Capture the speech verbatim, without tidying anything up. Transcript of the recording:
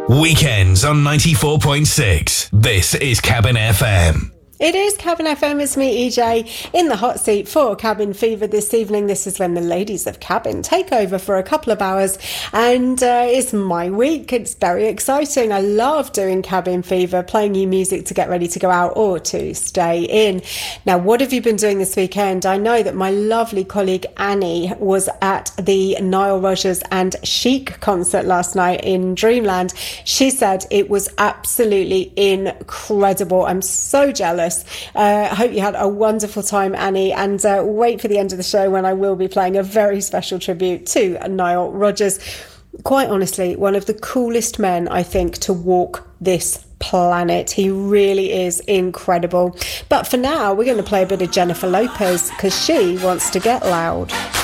Weekends on ninety-four point six. This is Cabin F M. It is Cabin F M. It's me, E J, in the hot seat for Cabin Fever this evening. This is when the ladies of Cabin take over for a couple of hours, and uh, it's my week. It's very exciting. I love doing Cabin Fever, playing you music to get ready to go out or to stay in. Now, what have you been doing this weekend? I know that my lovely colleague Annie was at the Nile Rodgers and Chic concert last night in Dreamland. She said it was absolutely incredible. I'm so jealous. I uh, hope you had a wonderful time, Annie, and uh, wait for the end of the show when I will be playing a very special tribute to Nile Rodgers. Quite honestly, one of the coolest men, I think, to walk this planet. He really is incredible. But for now, we're going to play a bit of Jennifer Lopez because she wants to get loud.